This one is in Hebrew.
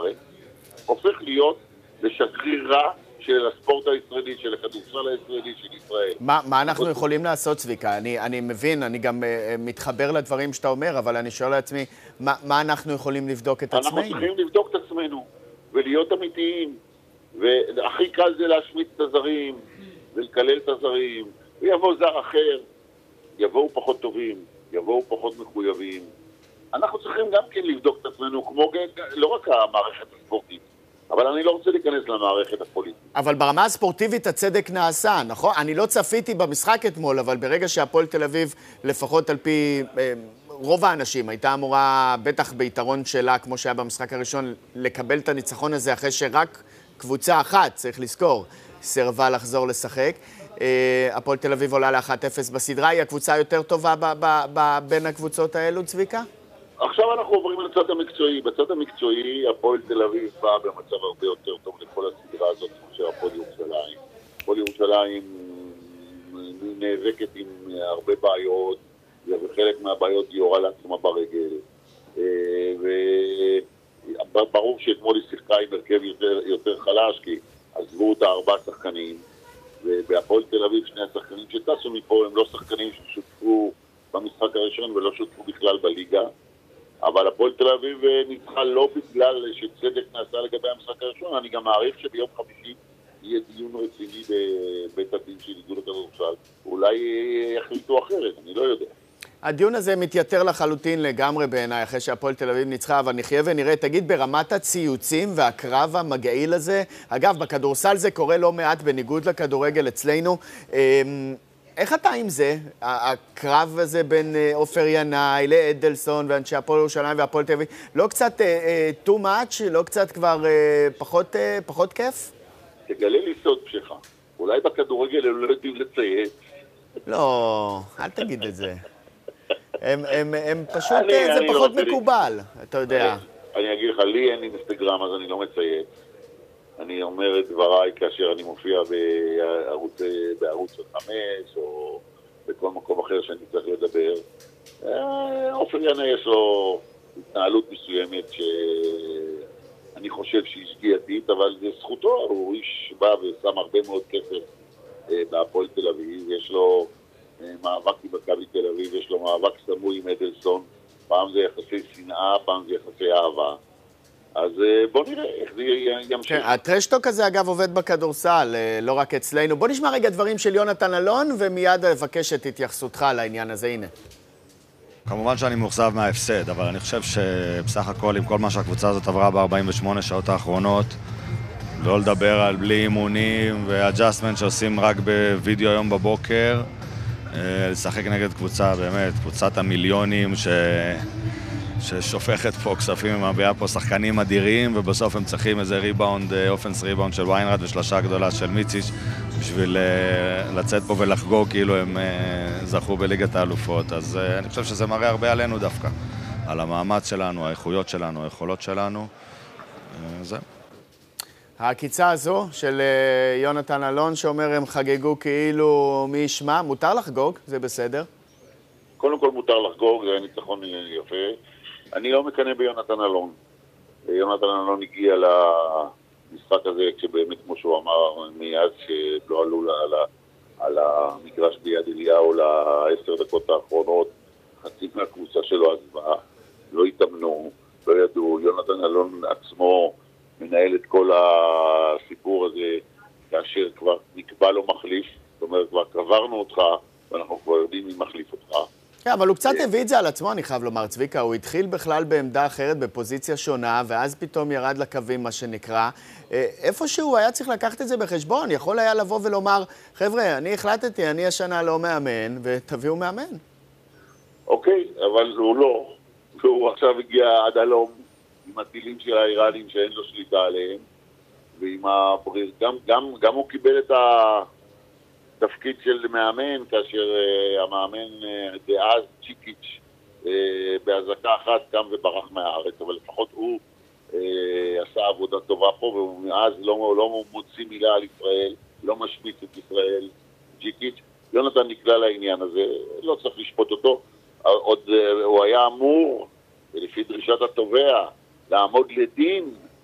בארץ, הופך להיות לשגרירה של הספורט הישראלי, של הכדורסל הישראלי של ישראל. מה אנחנו יכולים לעשות, צביקה? אני מבין, אני גם מתחבר לדברים שאתה אומר, אבל אני שואל לעצמי, מה אנחנו יכולים לבדוק את עצמנו? אנחנו צריכים לבדוק את עצמנו, ולהיות אמיתיים, והכי קל זה להשמיץ את הזרים, ולקלל את הזרים, ויבוא זר אחר, יבואו פחות טובים, יבואו פחות מחויבים. אנחנו צריכים גם כן לבדוק את עצמנו, כמו לא רק המערכת הספורטית, אבל אני לא רוצה להיכנס למערכת הפוליטית. אבל ברמה הספורטיבית הצדק נעשה, נכון? אני לא צפיתי במשחק אתמול, אבל ברגע שהפועל תל אביב, לפחות על פי רוב האנשים, הייתה אמורה, בטח ביתרון שלה, כמו שהיה במשחק הראשון, לקבל את הניצחון הזה אחרי שרק קבוצה אחת, צריך לזכור, סירבה לחזור לשחק. הפועל תל אביב עולה ל-1-0 בסדרה, היא הקבוצה היותר טובה בין הקבוצות האלו, צביקה? עכשיו אנחנו עוברים לצד המקצועי. בצד המקצועי, הפועל תל אביב בא במצב הרבה יותר טוב לכל הסדרה הזאת, כמו שהפועל ירושלים. הפועל ירושלים נאבקת עם הרבה בעיות, וחלק מהבעיות היא יורה לעצמה ברגל. וברור שאתמול היא שיחקה עם הרכב יותר חלש, כי עזבו אותה 4 שחקנים, ובהפועל תל אביב 2 השחקנים שטסו מפה הם לא שחקנים ששותפו במשחק הראשון ולא שותפו בכלל בליגה. אבל הפועל תל אביב ניצחה לא בגלל שצדק נעשה לגבי המשחק הראשון. אני גם מעריך שביום חמישי יהיה דיון רציני בבית הדין של איגוד הכדורסל. אולי יחליטו אחרת, אני לא יודע. הדיון הזה מתייתר לחלוטין לגמרי בעיניי, אחרי שהפועל תל אביב ניצחה, אבל נחיה ונראה. תגיד, ברמת הציוצים והקרב המגעיל הזה, אגב, בכדורסל זה קורה לא מעט בניגוד לכדורגל אצלנו, איך אתה עם זה? הקרב הזה בין עופר ינאי לאדלסון ואנשי הפועל ירושלים והפועל תל אביב, לא קצת too much? לא קצת כבר פחות כיף? תגלה לי סוד פשחה. אולי בכדורגל הם לא יודעים לציית. לא, אל תגיד את זה. הם פשוט, זה פחות מקובל, אתה יודע. אני אגיד לך, לי אין אינסטגרם, אז אני לא מציית. אני אומר את דבריי כאשר אני מופיע בערוץ 5 או בכל מקום אחר שאני צריך לדבר. עופר ינאי יש לו התנהלות מסוימת שאני חושב שהיא שגיאתית, אבל זה זכותו, הוא איש בא ושם הרבה מאוד כסף בהפועל תל אביב, יש לו מאבק עם מכבי תל אביב, יש לו מאבק סמוי עם אדלסון, פעם זה יחסי שנאה, פעם זה יחסי אהבה. אז בוא נראה איך זה ימשיך. כן, הטרשטוק הזה אגב עובד בכדורסל, לא רק אצלנו. בוא נשמע רגע דברים של יונתן אלון, ומיד אבקש את התייחסותך לעניין הזה. הנה. כמובן שאני מאוכזב מההפסד, אבל אני חושב שבסך הכל עם כל מה שהקבוצה הזאת עברה ב-48 שעות האחרונות, לא לדבר על בלי אימונים ואג'אסטמנט שעושים רק בווידאו היום בבוקר, לשחק נגד קבוצה, באמת, קבוצת המיליונים ששופכת פה כספים ומביאה פה שחקנים אדירים, ובסוף הם צריכים איזה ריבאונד, אופנס ריבאונד של ויינרד ושלשה גדולה של מיציץ' בשביל לצאת פה ולחגוג כאילו הם זכו בליגת האלופות. אז אני חושב שזה מראה הרבה עלינו דווקא, על המאמץ שלנו, האיכויות שלנו, היכולות שלנו. זה. העקיצה הזו של יונתן אלון שאומר הם חגגו כאילו מי ישמע, מותר לחגוג, זה בסדר? קודם כל מותר לחגוג, זה ניצחון יפה. אני לא מקנא ביונתן אלון. יונתן אלון הגיע למשחק הזה כשבאמת, כמו שהוא אמר, מאז שלא עלו על המגרש ביד אליהו ל10 דקות האחרונות, חצי מהקבוצה שלו עזבה, לא התאמנו, לא ידעו. יונתן אלון עצמו מנהל את כל הסיפור הזה כאשר כבר נקבע לו מחליף, זאת אומרת, כבר קברנו אותך ואנחנו כבר יודעים מי מחליף אותך. כן, אבל הוא קצת הביא את זה על עצמו, אני חייב לומר, צביקה, הוא התחיל בכלל בעמדה אחרת, בפוזיציה שונה, ואז פתאום ירד לקווים, מה שנקרא. איפשהו היה צריך לקחת את זה בחשבון, יכול היה לבוא ולומר, חבר'ה, אני החלטתי, אני השנה לא מאמן, ותביאו מאמן. אוקיי, אבל הוא לא. והוא עכשיו הגיע עד הלום עם הטילים של האיראנים שאין לו שליטה עליהם, ועם הבריר, גם הוא קיבל את תפקיד של מאמן, כאשר המאמן דאז צ'יקיץ' בהזקה אחת קם וברח מהארץ, אבל לפחות הוא עשה עבודה טובה פה, ומאז לא מוציא מילה על ישראל, לא משמיץ את ישראל, צ'יקיץ'. יונתן נקלע לעניין הזה, לא צריך לשפוט אותו, עוד הוא היה אמור, לפי דרישת התובע, לעמוד לדין